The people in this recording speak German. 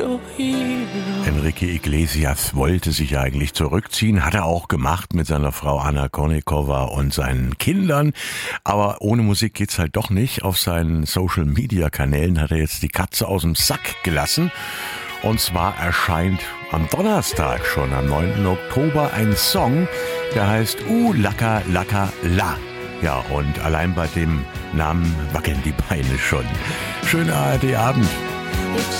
Enrique Iglesias wollte sich eigentlich zurückziehen, hat er auch gemacht mit seiner Frau Anna Kournikova und seinen Kindern, aber ohne Musik geht's halt doch nicht. Auf seinen Social-Media-Kanälen hat er jetzt die Katze aus dem Sack gelassen. Und zwar erscheint am Donnerstag schon, am 9. Oktober, ein Song, der heißt Laka Laka La. Ja, und allein bei dem Namen wackeln die Beine schon. Schöner ARD-Abend.